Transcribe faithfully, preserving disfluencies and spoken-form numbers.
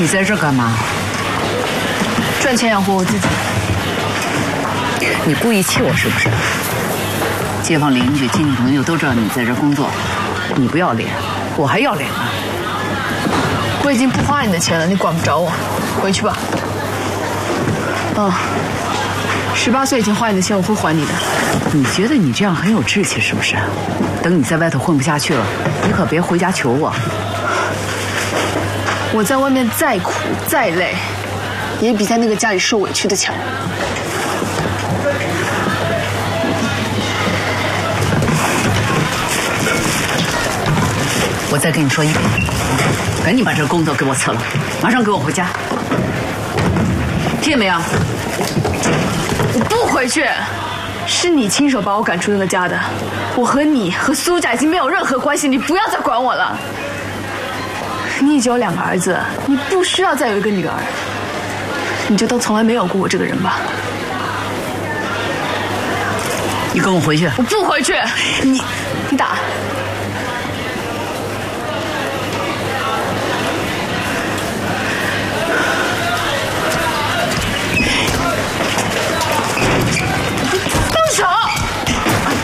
你在这干嘛？ 赚钱养活我自己。 你故意气我是不是？街坊邻居、亲戚朋友都知道你在这工作，你不要脸，我还要脸呢。 我已经不花你的钱了，你管不着我，回去吧。哦，十八岁以前花你的钱我会还你的。 你觉得你这样很有志气是不是？等你在外头混不下去了，你可别回家求我。 我在外面再苦再累，也比在那个家里受委屈的强。 我再跟你说一遍，赶紧把这个工作给我辞了，马上给我回家，听见没有？ 我不回去，是你亲手把我赶出那个家的，我和你和苏家已经没有任何关系，你不要再管我了。你已经有两个儿子，你不需要再有一个女儿，你就当从来没有过我这个人吧。 你跟我回去。 我不回去，你你打。